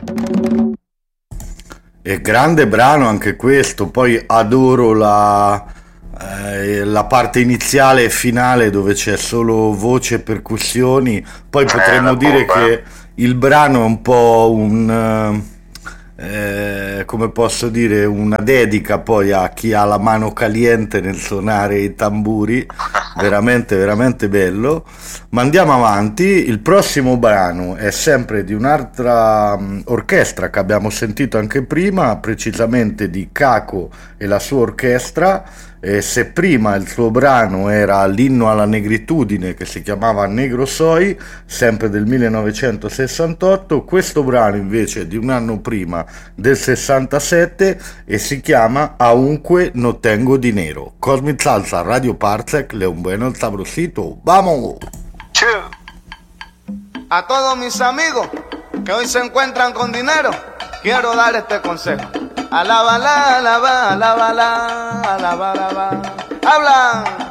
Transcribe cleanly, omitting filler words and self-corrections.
È grande brano anche questo, poi adoro la parte iniziale e finale dove c'è solo voce e percussioni, poi potremmo Una dire bomba, eh? che il brano è un po' come posso dire, una dedica poi a chi ha la mano caliente nel suonare i tamburi, veramente, veramente bello. Ma andiamo avanti, il prossimo brano è sempre di un'altra orchestra che abbiamo sentito anche prima, precisamente di Caco e la sua orchestra. E se prima il suo brano era l'inno alla negritudine che si chiamava Negro Soy, sempre del 1968, questo brano invece è di un anno prima, del 67, e si chiama Aunque no tengo dinero. Cosmic Salsa, Radio Parsec, Leon Bueno, el Sabrosito. ¡Vamos! Chu. A todos mis amigos que hoy se encuentran con dinero, quiero dar este consejo. Alaba, alaba, alaba, alaba, alaba. Hablan.